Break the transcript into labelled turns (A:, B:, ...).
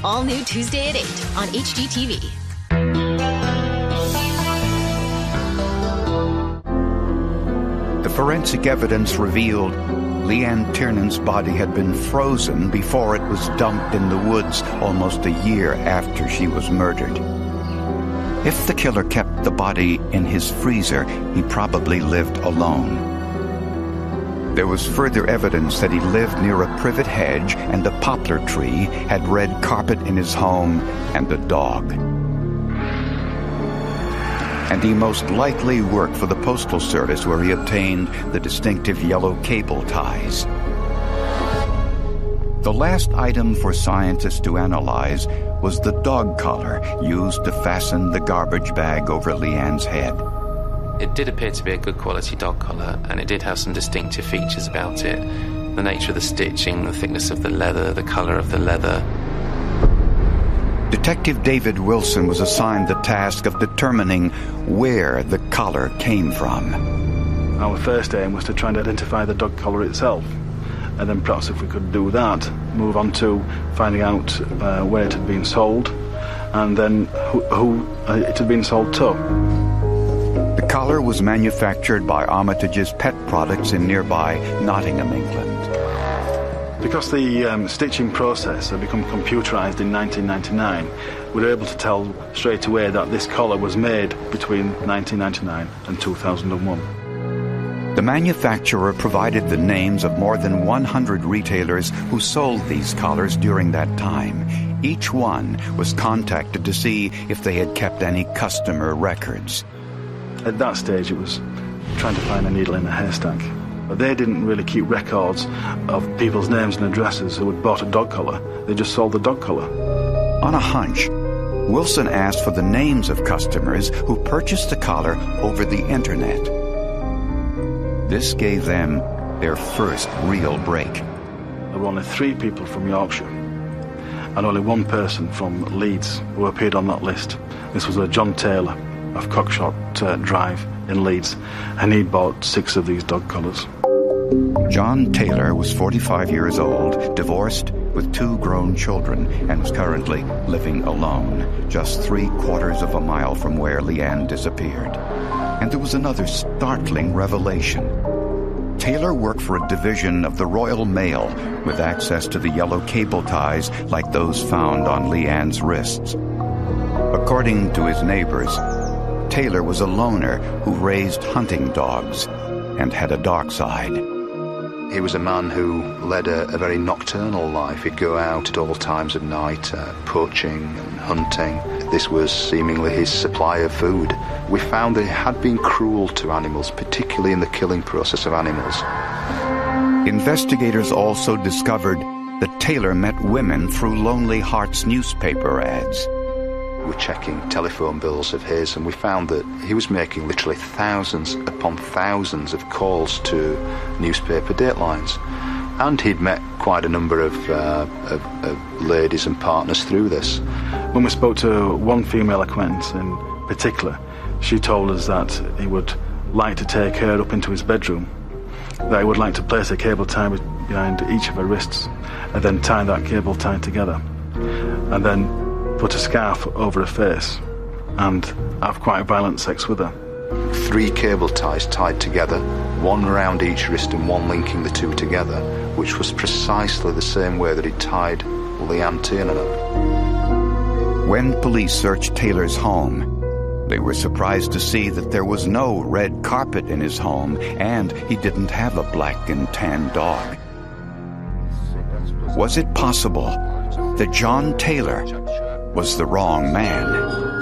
A: All new Tuesday at 8 on HGTV.
B: The forensic evidence revealed Leanne Tiernan's body had been frozen before it was dumped in the woods almost a year after she was murdered. If the killer kept the body in his freezer, he probably lived alone. There was further evidence that he lived near a privet hedge and a poplar tree, had red carpet in his home, and a dog. And he most likely worked for the Postal Service, where he obtained the distinctive yellow cable ties. The last item for scientists to analyze was the dog collar used to fasten the garbage bag over Leanne's head.
C: It did appear to be a good quality dog collar, and it did have some distinctive features about it. The nature of the stitching, the thickness of the leather, the colour of the leather.
B: Detective David Wilson was assigned the task of determining where the collar came from.
D: Our first aim was to try and identify the dog collar itself, and then perhaps if we could do that, move on to finding out where it had been sold, and then who it had been sold to.
B: The collar was manufactured by Armitage's Pet Products in nearby Nottingham, England.
D: Because the stitching process had become computerized in 1999, we were able to tell straight away that this collar was made between 1999 and 2001.
B: The manufacturer provided the names of more than 100 retailers who sold these collars during that time. Each one was contacted to see if they had kept any customer records.
D: At that stage, it was trying to find a needle in a haystack. But they didn't really keep records of people's names and addresses who had bought a dog collar. They just sold the dog collar.
B: On a hunch, Wilson asked for the names of customers who purchased the collar over the internet. This gave them their first real break.
D: There were only 3 people from Yorkshire and only 1 person from Leeds who appeared on that list. This was a John Taylor of Cockshot Drive in Leeds, and he bought 6 of these dog collars.
B: John Taylor was 45 years old, divorced, with 2 grown children, and was currently living alone, just 3/4 of a mile from where Leanne disappeared. And there was another startling revelation. Taylor worked for a division of the Royal Mail with access to the yellow cable ties like those found on Leanne's wrists. According to his neighbors, Taylor was a loner who raised hunting dogs and had a dark side.
E: He was a man who led a very nocturnal life. He'd go out at all times of night, poaching and hunting. This was seemingly his supply of food. We found that he had been cruel to animals, particularly in the killing process of animals.
B: Investigators also discovered that Taylor met women through Lonely Hearts newspaper ads.
E: We were checking telephone bills of his, and we found that he was making literally thousands upon thousands of calls to newspaper datelines. And he'd met quite a number of ladies and partners through this.
D: When we spoke to one female acquaintance in particular, she told us that he would like to take her up into his bedroom, that he would like to place a cable tie behind each of her wrists, and then tie that cable tie together, and then put a scarf over her face and have quite violent sex with her.
E: 3 cable ties tied together, 1 around each wrist and 1 linking the 2 together, which was precisely the same way that he tied Leanne Tiernan up.
B: When police searched Taylor's home, they were surprised to see that there was no red carpet in his home, and he didn't have a black and tan dog. Was it possible that John Taylor was the wrong man?